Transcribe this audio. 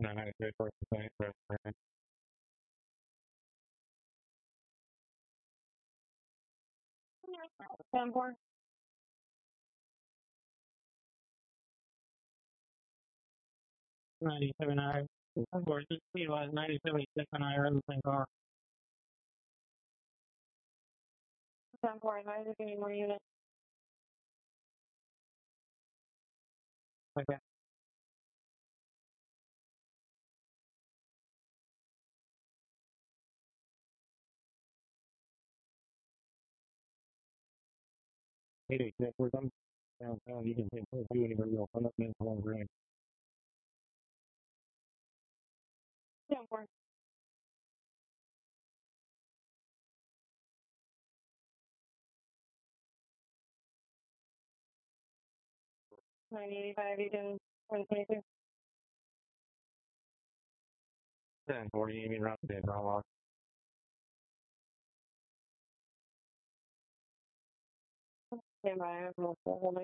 993%. 10-4. 97 I. Of course, this speed was 97.6 on I Rosen car. 10-4, advisor, give me more units. Okay. Hey, we're done downtown. You can do anybody else. I'm not in the long range. 10-4. 985, you can 122. 1040, you mean route today, Bravo. Stand by, I have multiple holding.